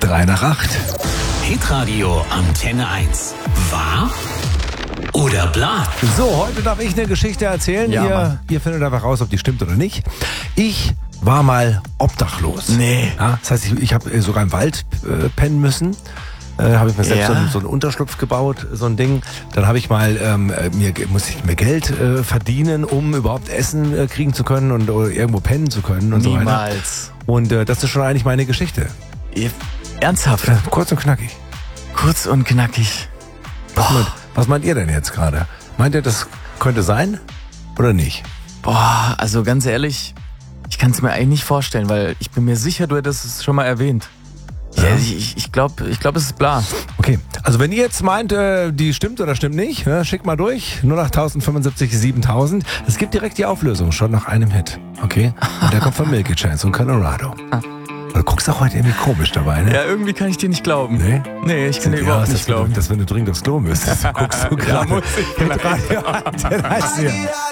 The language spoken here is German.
3 nach 8. Hitradio Antenne 1. Wahr oder bla? So, heute darf ich eine Geschichte erzählen. Ja, Ihr findet einfach raus, ob die stimmt oder nicht. Ich war mal obdachlos. Nee. Ja, das heißt, ich habe sogar im Wald pennen müssen. Habe ich mir selbst so einen Unterschlupf gebaut, so ein Ding. Dann habe ich mal, musste ich mir Geld verdienen, um überhaupt Essen kriegen zu können und irgendwo pennen zu können und so weiter. Niemals. Und das ist schon eigentlich meine Geschichte. Ernsthaft? Kurz und knackig. Kurz und knackig. Was meint ihr denn jetzt gerade? Meint ihr, das könnte sein oder nicht? Boah, also ganz ehrlich, ich kann es mir eigentlich nicht vorstellen, weil ich bin mir sicher, du hättest es schon mal erwähnt. Ja, ich glaube, es ist bla. Okay, also wenn ihr jetzt meint, die stimmt oder stimmt nicht, schickt mal durch. 08075 7000. Es gibt direkt die Auflösung, schon nach einem Hit. Okay? Und der kommt von Milky Chance und Colorado. Du guckst auch heute irgendwie komisch dabei, ne? Ja, irgendwie kann ich dir nicht glauben. Nee? Nee, ich kann dir überhaupt nicht glauben. Dass wenn du dringend aufs Klo müsstest, guckst du gerade. muss ich. Hitradio Antenne 1 hier.